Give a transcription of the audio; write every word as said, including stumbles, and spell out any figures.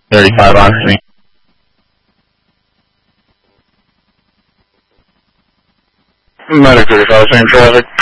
thirty-five on for me. Medic thirty-five, same traffic.